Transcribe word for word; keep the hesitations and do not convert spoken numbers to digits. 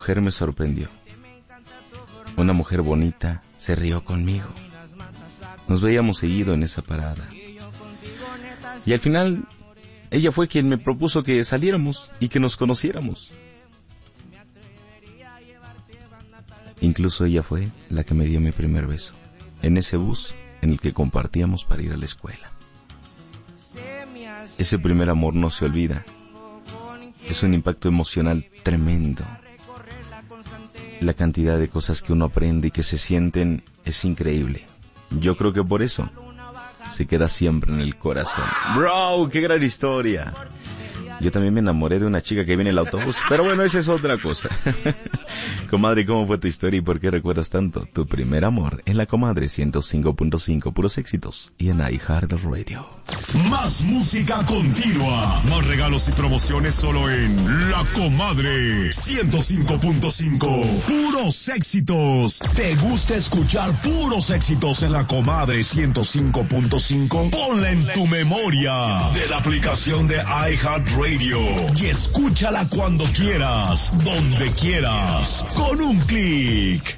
mujer me sorprendió. Una mujer bonita se rió conmigo. Nos veíamos seguido en esa parada. Y al final, ella fue quien me propuso que saliéramos y que nos conociéramos. Incluso ella fue la que me dio mi primer beso, en ese bus en el que compartíamos para ir a la escuela. Ese primer amor no se olvida. Es un impacto emocional tremendo. La cantidad de cosas que uno aprende y que se sienten es increíble. Yo creo que por eso se queda siempre en el corazón. Bro, qué gran historia. Yo también me enamoré de una chica que viene en el autobús, pero bueno, esa es otra cosa. Comadre, ¿cómo fue tu historia y por qué recuerdas tanto tu primer amor? En La Comadre ciento cinco punto cinco, puros éxitos, y en iHeartRadio. Más música continua, más regalos y promociones solo en La Comadre ciento cinco punto cinco, puros éxitos. ¿Te gusta escuchar puros éxitos en La Comadre ciento cinco punto cinco? Ponla en tu memoria de la aplicación de iHeartRadio y escúchala cuando quieras, donde quieras, con un clic.